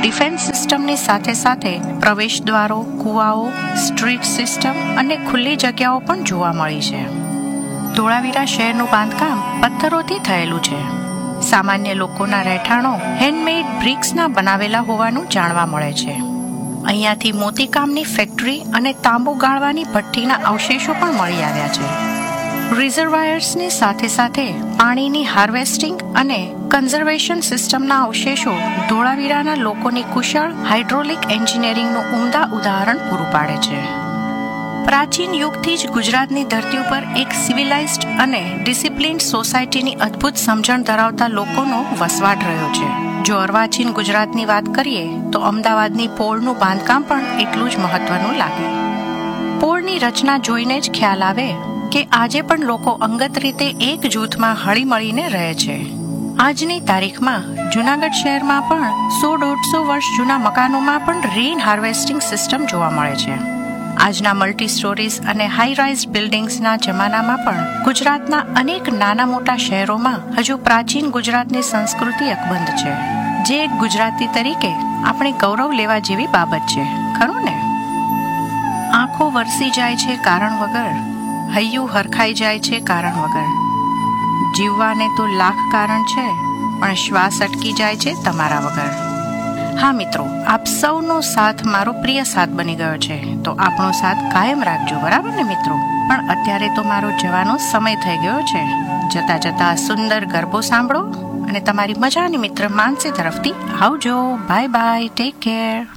Defence સિસ્ટમની સાથે સાથે પ્રવેશ દ્વારો, કુવાઓ, સ્ટ્રીટ સિસ્ટમ અને ખુલ્લી જગ્યાઓ પણ જોવા મળી છે. ધોળાવીરા શહેરનું બાંધકામ પથ્થરોથી થયેલું છે. સામાન્ય લોકોના રહેઠાણો હેન્ડમેડ બ્રિક્સના બનાવેલા હોવાનું જાણવા મળે છે. અહીંયાથી મોતીકામની ફેક્ટરી અને તાંબુ ગાળવાની ભઠ્ઠીના અવશેષો પણ મળી આવ્યા છે. રિઝર્વાયર્સની સાથે સાથે પાણીની હાર્વેસ્ટિંગ અને કન્ઝર્વેશન સિસ્ટમના અવશેષો ધોળાવીરાના લોકોની કુશળ હાઇડ્રોલિક એન્જિનિયરિંગનું ઉમદા ઉદાહરણ પૂરું પાડે છે. પ્રાચીન યુગથી જ ગુજરાતની ધરતી ઉપર એક સિવિલાઇઝ્ડ અને ડિસિપ્લિન્ડ સોસાયટીની અદ્ભુત સમજણ ધરાવતા લોકોનો વસવાટ રહ્યો છે. જો અર્વાચીન ગુજરાતની વાત કરીએ તો અમદાવાદની પોળનું બાંધકામ પણ એટલું જ મહત્વનું લાગે. પોળની રચના જોઈને જ ખ્યાલ આવે કે આજે પણ લોકો અંગત રીતે એક જૂથમાં હળીમળીને રહે છે. આજની તારીખમાં જૂનાગઢ શહેરમાં પણ 100-150 વર્ષ જૂના મકાનોમાં પણ રેઇન હાર્વેસ્ટિંગ સિસ્ટમ જોવા મળે છે. આજના મલ્ટી સ્ટોરીઝ અને હાઈ રાઇઝ બિલ્ડિંગ્સના જમાનામાં પણ ગુજરાતના અનેક નાના મોટા શહેરોમાં હજુ પ્રાચીન ગુજરાતની સંસ્કૃતિ અકબંધ છે, જે એક ગુજરાતી તરીકે આપણે ગૌરવ લેવા જેવી બાબત છે, ખરું ને? આંખો વરસી જાય છે કારણ વગર, હૈયું હરખાઈ જાય છે કારણ વગર. જીવવાને તો લાખ કારણ છે, પણ શ્વાસ અટકી જાય છે તમારા વગર. હા મિત્રો, આપ સૌનો સાથ મારો પ્રિય સાથ બની ગયો છે, તો આપણો સાથ કાયમ રાખજો, બરાબર ને મિત્રો? પણ અત્યારે તો મારો જવાનો સમય થઈ ગયો છે. જતા જતા સુંદર ગરબો સાંભળો અને તમારી મજાની મિત્ર માનસી તરફથી આવજો. Bye bye, take care.